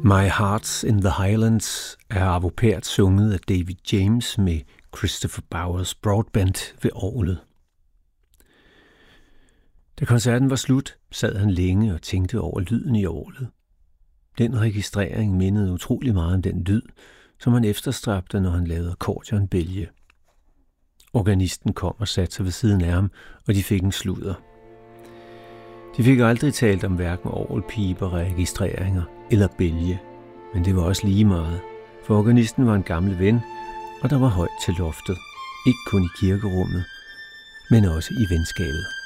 My Heart's in the Highlands er avopært sunget af David James med Christopher Bowers Broadbent ved orgelet. Da koncerten var slut, sad han længe og tænkte over lyden i orgelet. Den registrering mindede utrolig meget om den lyd, som han efterstræbte, når han lavede accordeonbælge. Organisten kom og satte sig ved siden af ham, og de fik en sludder. De fik aldrig talt om hverken orgelpiber, registreringer eller bælge, men det var også lige meget, for organisten var en gammel ven, og der var højt til loftet, ikke kun i kirkerummet, men også i venskabet.